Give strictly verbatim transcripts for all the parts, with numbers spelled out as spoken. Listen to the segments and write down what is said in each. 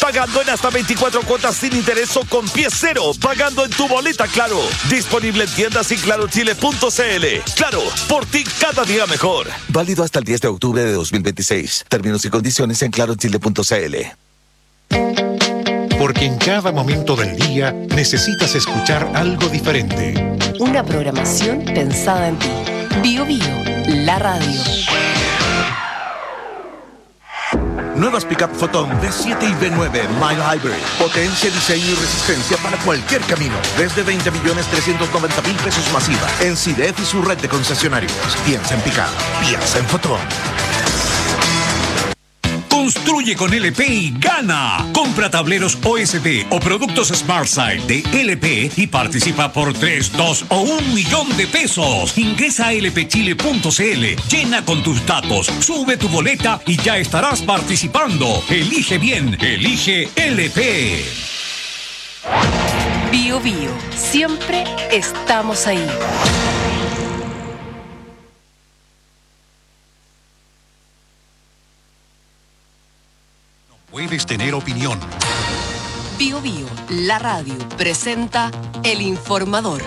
Pagando en hasta veinticuatro cuotas sin interés o con pie cero. Pagando en tu boleta Claro. Disponible en tiendas y claro chile punto c l. Claro, por ti cada día mejor. Válido hasta el diez de octubre de dos mil veintiséis. Términos y condiciones en claro chile punto c l. Porque en cada momento del día necesitas escuchar algo diferente. Una programación pensada en ti. Bio Bio, la radio. Nuevas Pickup Photon V siete y V nueve Mile Hybrid. Potencia, diseño y resistencia para cualquier camino. Desde veinte millones trescientos noventa mil pesos masiva. En C I D E F y su red de concesionarios. Piensa en Pickup. Piensa en Photon. Construye con L P y gana. Compra tableros O S B o productos SmartSide de L P y participa por tres, dos o un millón de pesos. Ingresa a l p chile punto c l, llena con tus datos, sube tu boleta y ya estarás participando. Elige bien, elige L P. Bio Bio, siempre estamos ahí. Puedes tener opinión. Bio Bio, la radio, presenta El Informador.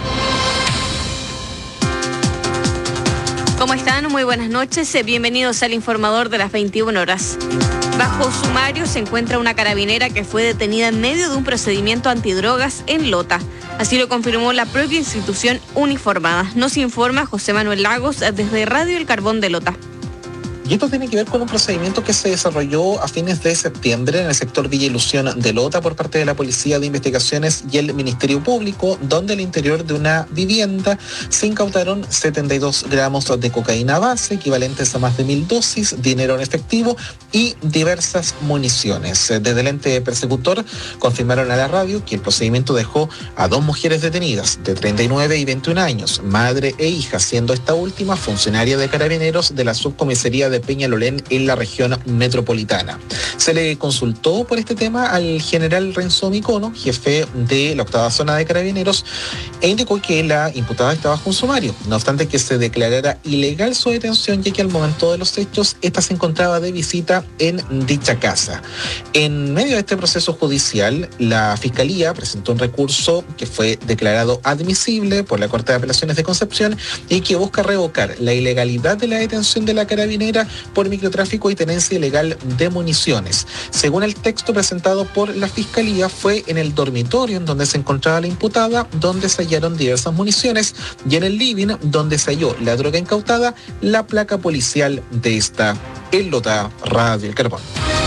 ¿Cómo están? Muy buenas noches. Bienvenidos al Informador de las veintiuna horas. Bajo sumario se encuentra una carabinera que fue detenida en medio de un procedimiento antidrogas en Lota. Así lo confirmó la propia institución uniformada. Nos informa José Manuel Lagos desde Radio El Carbón de Lota. Y esto tiene que ver con un procedimiento que se desarrolló a fines de septiembre en el sector Villa Ilusión de Lota por parte de la Policía de Investigaciones y el Ministerio Público, donde al interior de una vivienda se incautaron setenta y dos gramos de cocaína base, equivalentes a más de mil dosis, dinero en efectivo y diversas municiones. Desde el ente persecutor confirmaron a la radio que el procedimiento dejó a dos mujeres detenidas de treinta y nueve y veintiún años, madre e hija, siendo esta última funcionaria de Carabineros de la subcomisaría de Peñalolén en la región metropolitana. Se le consultó por este tema al general Renzo Micono, jefe de la octava zona de Carabineros, e indicó que la imputada estaba bajo un sumario, no obstante que se declarara ilegal su detención, ya que al momento de los hechos esta se encontraba de visita en dicha casa. En medio de este proceso judicial, la Fiscalía presentó un recurso que fue declarado admisible por la Corte de Apelaciones de Concepción y que busca revocar la ilegalidad de la detención de la carabinera por microtráfico y tenencia ilegal de municiones. Según el texto presentado por la Fiscalía, fue en el dormitorio en donde se encontraba la imputada, donde se hallaron diversas municiones, y en el living, donde se halló la droga incautada, la placa policial de esta. En Lota, Radio El Carbón.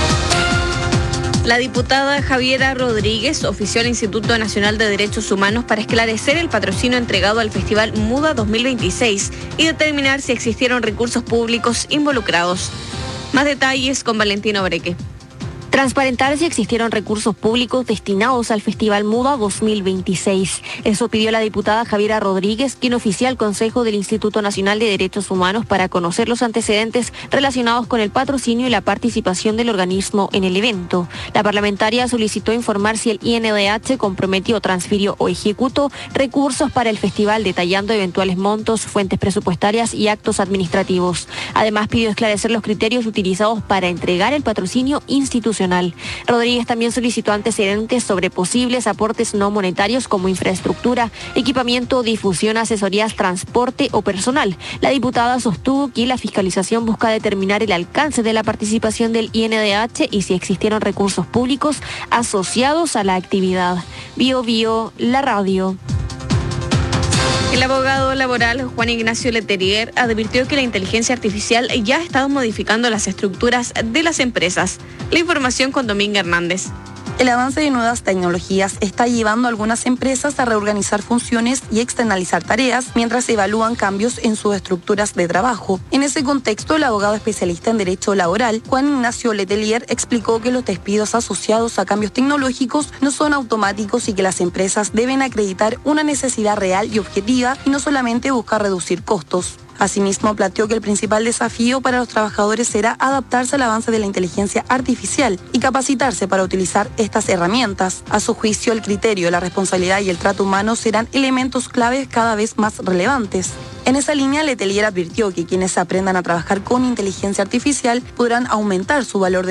La diputada Javiera Rodríguez ofició al Instituto Nacional de Derechos Humanos para esclarecer el patrocinio entregado al Festival Muda dos mil veintiséis y determinar si existieron recursos públicos involucrados. Más detalles con Valentino Breque. Transparentar si existieron recursos públicos destinados al Festival Muda dos mil veintiséis. Eso pidió la diputada Javiera Rodríguez, quien ofició al Consejo del Instituto Nacional de Derechos Humanos para conocer los antecedentes relacionados con el patrocinio y la participación del organismo en el evento. La parlamentaria solicitó informar si el I N D H comprometió, transfirió o ejecutó recursos para el festival, detallando eventuales montos, fuentes presupuestarias y actos administrativos. Además, pidió esclarecer los criterios utilizados para entregar el patrocinio institucional. Rodríguez también solicitó antecedentes sobre posibles aportes no monetarios como infraestructura, equipamiento, difusión, asesorías, transporte o personal. La diputada sostuvo que la fiscalización busca determinar el alcance de la participación del I N D H y si existieron recursos públicos asociados a la actividad. Bio Bio, la radio. El abogado laboral Juan Ignacio Letelier advirtió que la inteligencia artificial ya ha estado modificando las estructuras de las empresas. La información con Dominga Hernández. El avance de nuevas tecnologías está llevando a algunas empresas a reorganizar funciones y externalizar tareas mientras evalúan cambios en sus estructuras de trabajo. En ese contexto, el abogado especialista en Derecho Laboral, Juan Ignacio Letelier, explicó que los despidos asociados a cambios tecnológicos no son automáticos y que las empresas deben acreditar una necesidad real y objetiva y no solamente buscar reducir costos. Asimismo, planteó que el principal desafío para los trabajadores será adaptarse al avance de la inteligencia artificial y capacitarse para utilizar estas herramientas. A su juicio, el criterio, la responsabilidad y el trato humano serán elementos claves cada vez más relevantes. En esa línea, Letelier advirtió que quienes aprendan a trabajar con inteligencia artificial podrán aumentar su valor de